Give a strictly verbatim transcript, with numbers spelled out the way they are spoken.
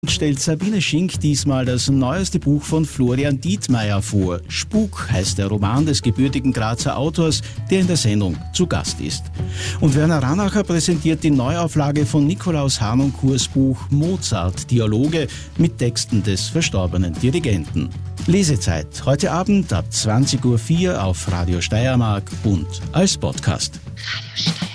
Stellt Sabine Schink diesmal das neueste Buch von Florian Dietmeier vor. Spuk heißt der Roman des gebürtigen Grazer Autors, der in der Sendung zu Gast ist. Und Werner Ranacher präsentiert die Neuauflage von Nikolaus Harnoncourts Buch Mozart, Dialoge mit Texten des verstorbenen Dirigenten. Lesezeit heute Abend ab zwanzig Uhr vier auf Radio Steiermark und als Podcast. Radio Steiermark.